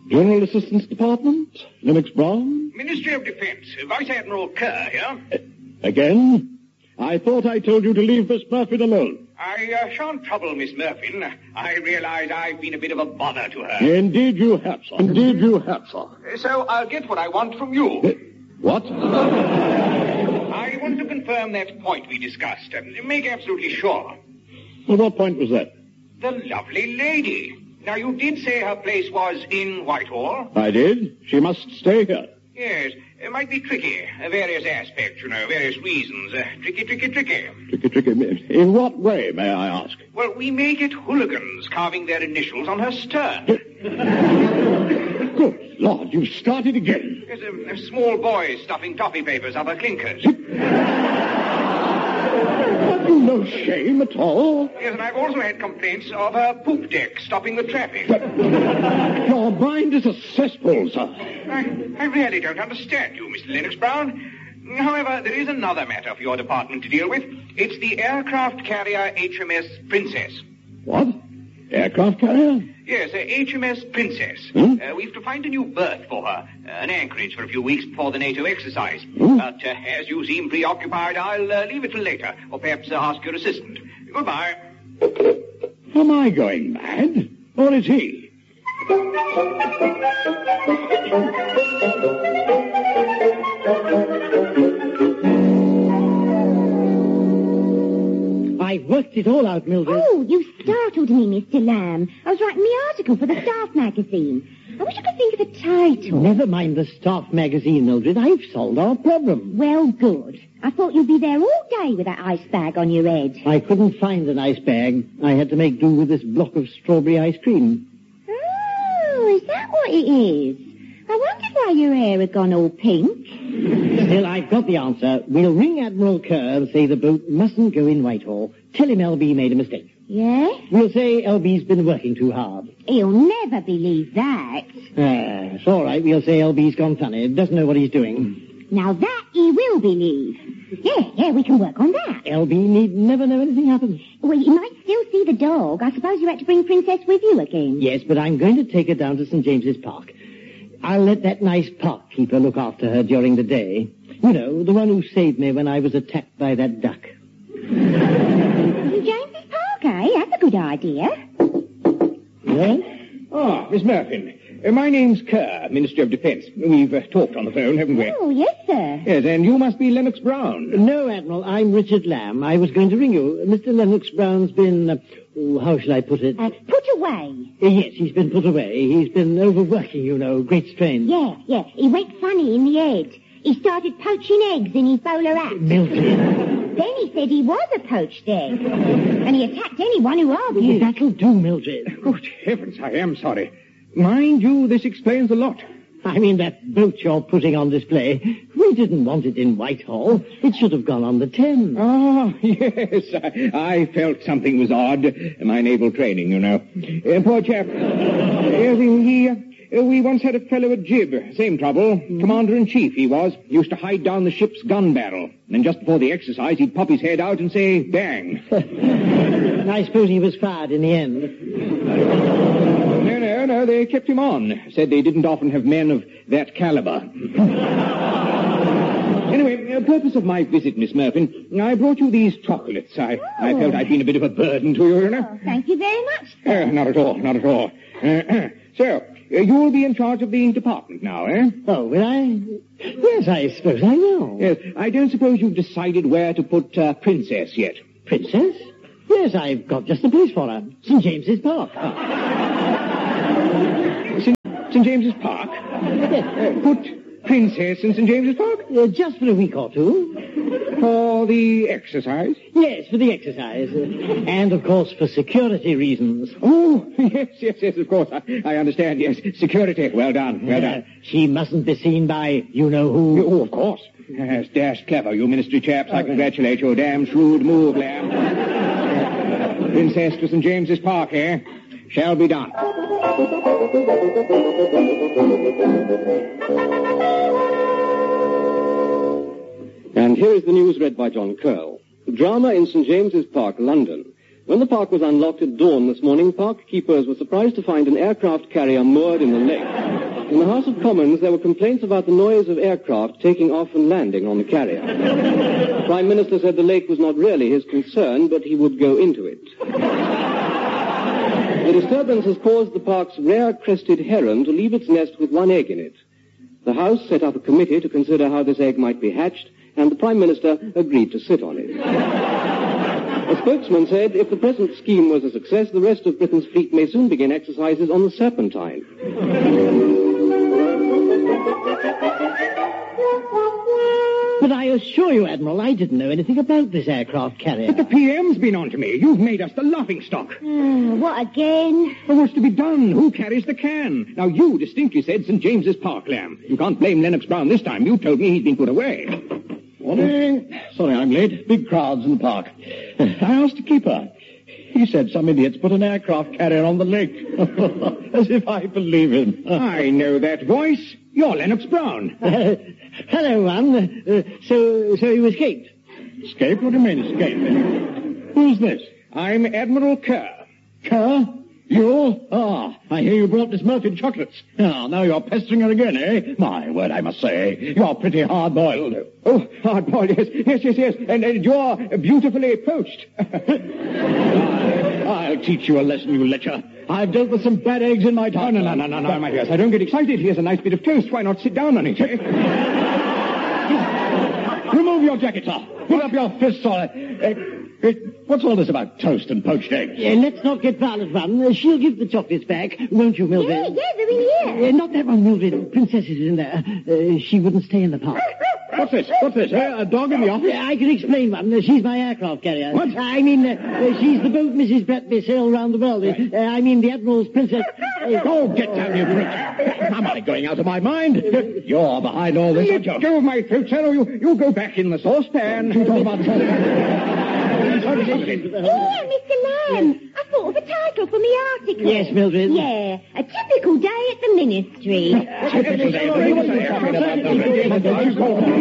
General Assistance Department, Lennox Brown. Ministry of Defense, Vice Admiral Kerr here. Again? I thought I told you to leave Miss Murphy alone. I shan't trouble Miss Murphy. I realize I've been a bit of a bother to her. Indeed you have, sir. Indeed you have, sir. So I'll get what I want from you. What? I want to confirm that point we discussed. Make absolutely sure. Well, what point was that? The lovely lady. Now, you did say her place was in Whitehall. I did. She must stay here. Yes, it might be tricky. Various aspects, various reasons. Tricky. Tricky. In what way, may I ask? Well, we may get hooligans carving their initials on her stern. Good Lord, you've started again. There's a small boy stuffing toffee papers up her clinkers. Have you no shame at all? Yes, and I've also had complaints of her poop deck stopping the traffic. Your mind is a cesspool, sir. I really don't understand you, Mr. Lennox Brown. However, there is another matter for your department to deal with. It's the aircraft carrier HMS Princess. What? Aircraft carrier? Yes, HMS Princess. We've to find a new berth for her, an anchorage for a few weeks before the NATO exercise. But as you seem preoccupied, I'll leave it till later, or perhaps ask your assistant. Goodbye. Am I going mad? Or is he? I've worked it all out, Mildred. Oh, you startled me, Mr. Lamb. I was writing the article for the staff magazine. I wish I could think of a title. Never mind the staff magazine, Mildred. I've solved our problem. Well, good. I thought you'd be there all day with that ice bag on your head. I couldn't find an ice bag. I had to make do with this block of strawberry ice cream. Oh, is that what it is? I wondered why your hair had gone all pink. Still, I've got the answer. We'll ring Admiral Kerr and say the boat mustn't go in Whitehall. Tell him LB made a mistake. Yeah? We'll say LB's been working too hard. He'll never believe that. It's all right. We'll say LB's gone funny. Doesn't know what he's doing. Now that he will believe. Yeah, we can work on that. LB need never know anything happens. Well, you might still see the dog. I suppose you had to bring Princess with you again. Yes, but I'm going to take her down to St. James's Park. I'll let that nice park keeper look after her during the day. You know, the one who saved me when I was attacked by that duck. St. James's Park, eh? That's a good idea. Yes? Miss Murphy. My name's Kerr, Ministry of Defense. We've talked on the phone, haven't we? Oh, yes, sir. Yes, and you must be Lennox Brown. No, Admiral, I'm Richard Lamb. I was going to ring you. Mr. Lennox Brown's been, how shall I put it? Put away. Yes, he's been put away. He's been overworking, you know, great strain. Yeah. He went funny in the head. He started poaching eggs in his bowler hat. Mildred. Then he said he was a poached egg. And he attacked anyone who argued. That'll do, Mildred. Good heavens, I am sorry. Mind you, this explains a lot. I mean, that boat you're putting on display, we didn't want it in Whitehall. It should have gone on the Thames. Ah, yes. I felt something was odd. My naval training, you know. Poor chap. We once had a fellow at Jib. Same trouble. Commander-in-Chief, he was. Used to hide down the ship's gun barrel. And just before the exercise, he'd pop his head out and say, bang. I suppose he was fired in the end. No, they kept him on. Said they didn't often have men of that caliber. Anyway, purpose of my visit, Miss Murphy, I brought you these chocolates. I felt I'd been a bit of a burden to you, you know. Oh, thank you very much, sir. Not at all. So, you'll be in charge of the department now, eh? Oh, will I? Yes, I suppose I will. Yes, I don't suppose you've decided where to put Princess yet. Princess? Yes, I've got just the place for her. St. James's Park. St. James's Park? Put Princess in St. James's Park? Just for a week or two. For the exercise? Yes, for the exercise. And, of course, for security reasons. Oh, yes, of course. I understand, yes. Security. Well done. She mustn't be seen by you-know-who. Oh, of course. Yes, dashed clever, you ministry chaps. I congratulate you. Damn shrewd move, Lamb. Princess to St. James's Park, eh? Shall be done. And here is the news read by John Curl. Drama in St. James's Park, London. When the park was unlocked at dawn this morning, park keepers were surprised to find an aircraft carrier moored in the lake. In the House of Commons, there were complaints about the noise of aircraft taking off and landing on the carrier. The Prime Minister said the lake was not really his concern, but he would go into it. The disturbance has caused the park's rare crested heron to leave its nest with one egg in it. The House set up a committee to consider how this egg might be hatched, and the Prime Minister agreed to sit on it. A spokesman said if the present scheme was a success, the rest of Britain's fleet may soon begin exercises on the Serpentine. But I assure you, Admiral, I didn't know anything about this aircraft carrier. But the PM's been on to me. You've made us the laughing stock. What again? Well, what's to be done? Who carries the can? Now, you distinctly said St. James's Park, Lamb. You can't blame Lennox Brown this time. You told me he'd been put away. Morning. Sorry I'm late. Big crowds in the park. I asked the keeper. He said some idiots put an aircraft carrier on the lake. As if I believe him. I know that voice. You're Lennox Brown. Hello, Ron. So you escaped? Escape? What do you mean, escape? Who's this? I'm Admiral Kerr. Kerr? You? Ah, I hear you brought Miss Murphy chocolates. Ah, now you're pestering her again, eh? My word, I must say, you're pretty hard-boiled. Oh, hard-boiled, yes. And you're beautifully poached. I'll teach you a lesson, you lecher. I've dealt with some bad eggs in my time. No, my dears. I don't get excited. Here's a nice bit of toast. Why not sit down on it, eh? Remove your jacket, sir. Put up your fists on it. What's all this about toast and poached eggs? Let's not get violent, Ron. She'll give the chocolates back, won't you, Mildred? Yeah, they're in here. Not that one, Mildred. Princess is in there. She wouldn't stay in the park. What's this? A dog in the office? I can explain, Ron. She's my aircraft carrier. What? I mean, she's the boat Mrs. Bradby sailed round the world. Right. I mean, the Admiral's princess. Go get down, you brute. Am I going out of my mind? You're behind all this, aren't you? Let go of my throat, sir, or you'll go back in the saucepan. You talk about... Here, Mr. Lamb. I thought of a title for my article. Yes, Mildred. Yeah, a typical day at the Ministry. Typical day.